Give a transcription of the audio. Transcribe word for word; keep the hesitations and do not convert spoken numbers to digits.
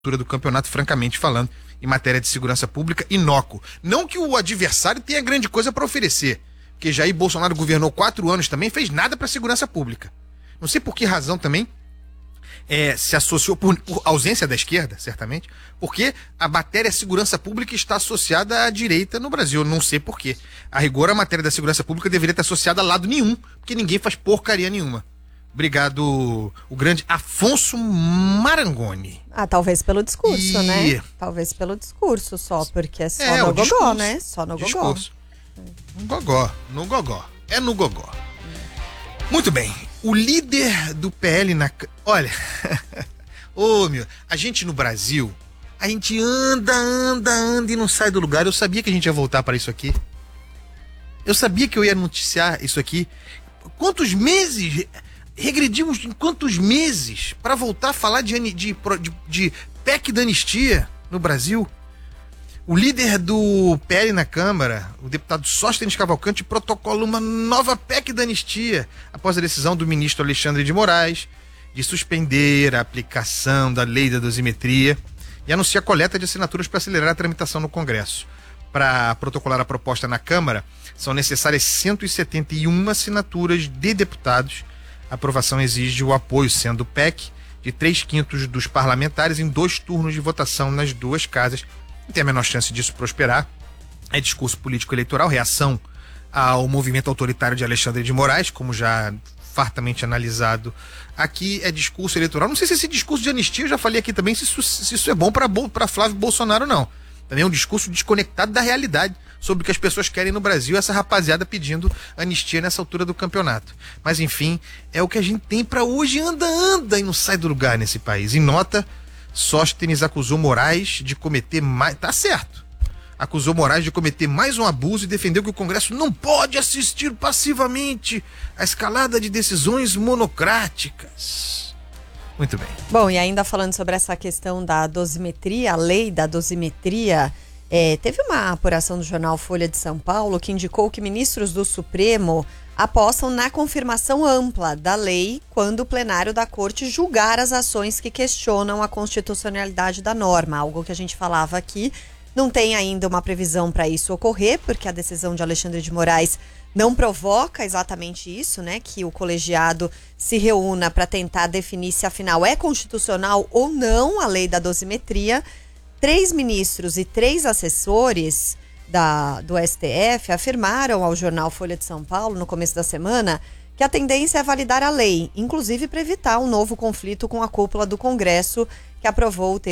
do campeonato, francamente falando, em matéria de segurança pública, inócuo. Não que o adversário tenha grande coisa para oferecer, porque Jair Bolsonaro governou quatro anos também, fez nada para a segurança pública. Não sei por que razão também é, se associou, por, por ausência da esquerda, certamente, porque a matéria segurança pública está associada à direita no Brasil. Eu não sei por quê. A rigor, a matéria da segurança pública deveria estar associada a lado nenhum, porque ninguém faz porcaria nenhuma. Obrigado, o grande Afonso Marangoni. Ah, talvez pelo discurso, e... né? Talvez pelo discurso só, porque é só é, no gogó, discurso, né? Só no discurso. gogó. No gogó, no gogó. É no gogó. Muito bem. O líder do P L na... Olha, ô meu, a gente no Brasil, a gente anda, anda, anda e não sai do lugar. Eu sabia que a gente ia voltar para isso aqui. Eu sabia que eu ia noticiar isso aqui. Quantos meses... Regredimos em quantos meses para voltar a falar de, de, de, de P E C da anistia no Brasil? O líder do P L na Câmara, o deputado Sóstenes Cavalcante, protocola uma nova P E C da anistia após a decisão do ministro Alexandre de Moraes de suspender a aplicação da lei da dosimetria e anuncia a coleta de assinaturas para acelerar a tramitação no Congresso. Para protocolar a proposta na Câmara, são necessárias cento e setenta e uma assinaturas de deputados. A aprovação exige o apoio, sendo o P E C, de três quintos dos parlamentares em dois turnos de votação nas duas casas. Não tem a menor chance disso prosperar. É discurso político eleitoral, reação ao movimento autoritário de Alexandre de Moraes, como já fartamente analisado aqui, é discurso eleitoral. Não sei se esse discurso de anistia, eu já falei aqui também, se isso, se isso é bom para Flávio Bolsonaro ou não. Também é um discurso desconectado da realidade sobre o que as pessoas querem no Brasil, essa rapaziada pedindo anistia nessa altura do campeonato. Mas enfim, é o que a gente tem para hoje, anda, anda e não sai do lugar nesse país. Em nota, Sóstenes acusou Moraes de cometer mais... Tá certo. Acusou Moraes de cometer mais um abuso e defendeu que o Congresso não pode assistir passivamente à escalada de decisões monocráticas. Muito bem. Bom, e ainda falando sobre essa questão da dosimetria, a lei da dosimetria, é, teve uma apuração do jornal Folha de São Paulo que indicou que ministros do Supremo apostam na confirmação ampla da lei quando o plenário da Corte julgar as ações que questionam a constitucionalidade da norma, algo que a gente falava aqui. Não tem ainda uma previsão para isso ocorrer, porque a decisão de Alexandre de Moraes não provoca exatamente isso, né? Que o colegiado se reúna para tentar definir se afinal é constitucional ou não a lei da dosimetria. Três ministros e três assessores da, do S T F afirmaram ao jornal Folha de São Paulo, no começo da semana, que a tendência é validar a lei, inclusive para evitar um novo conflito com a cúpula do Congresso, que aprovou o texto